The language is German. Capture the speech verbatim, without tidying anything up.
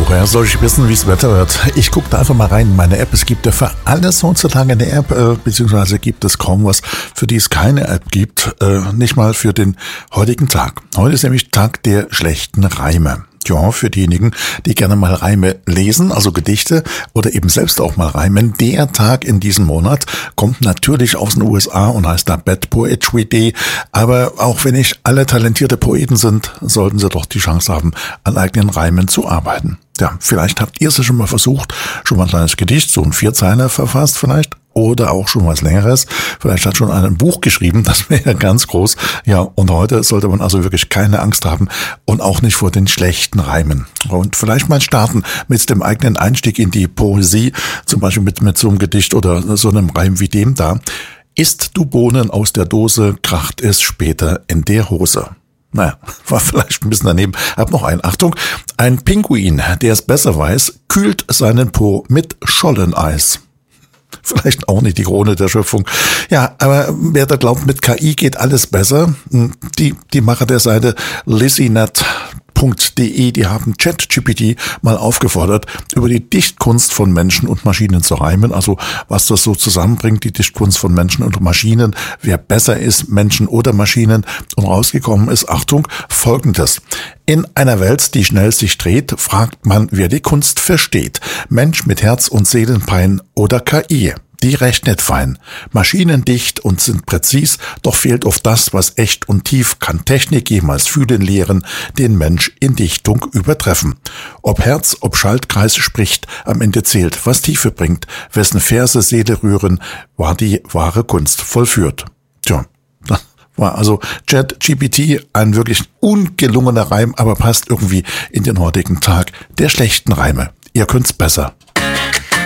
Woher soll ich wissen, wie es Wetter wird? Ich gucke da einfach mal rein in meine App. Es gibt ja für alles heutzutage eine App, äh, beziehungsweise gibt es kaum was, für die es keine App gibt. Äh, nicht mal für den heutigen Tag. Heute ist nämlich Tag der schlechten Reime. Ja, für diejenigen, die gerne mal Reime lesen, also Gedichte oder eben selbst auch mal reimen. Der Tag in diesem Monat kommt natürlich aus den U S A und heißt da Bad Poetry Day. Aber auch wenn nicht alle talentierte Poeten sind, sollten sie doch die Chance haben, an eigenen Reimen zu arbeiten. Ja, vielleicht habt ihr es schon mal versucht, schon mal ein kleines Gedicht, so ein Vierzeiler verfasst vielleicht. Oder auch schon was Längeres. Vielleicht hat schon einer ein Buch geschrieben, das wäre ganz groß. Ja, und heute sollte man also wirklich keine Angst haben und auch nicht vor den schlechten Reimen. Und vielleicht mal starten mit dem eigenen Einstieg in die Poesie, zum Beispiel mit, mit so einem Gedicht oder so einem Reim wie dem da. Isst du Bohnen aus der Dose, kracht es später in der Hose. Naja, war vielleicht ein bisschen daneben. Hab noch einen. Achtung, ein Pinguin, der es besser weiß, kühlt seinen Po mit Scholleneis. Vielleicht auch nicht die Krone der Schöpfung. Ja, aber wer da glaubt, mit K I geht alles besser, die, die Macher der Seite lizynet punkt de, die haben ChatGPT mal aufgefordert, über die Dichtkunst von Menschen und Maschinen zu reimen, also was das so zusammenbringt, die Dichtkunst von Menschen und Maschinen, wer besser ist, Menschen oder Maschinen. Und rausgekommen ist, Achtung, Folgendes. In einer Welt, die schnell sich dreht, fragt man, wer die Kunst versteht. Mensch mit Herz und Seelenpein oder K I. Die rechnet fein, maschinendicht und sind präzis, doch fehlt oft das, was echt und tief, kann Technik jemals fühlen lehren, den Mensch in Dichtung übertreffen. Ob Herz, ob Schaltkreis spricht, am Ende zählt, was Tiefe bringt, wessen Verse Seele rühren, war die wahre Kunst vollführt. Tja, das war also ChatGPT, ein wirklich ungelungener Reim, aber passt irgendwie in den heutigen Tag der schlechten Reime. Ihr könnt's besser.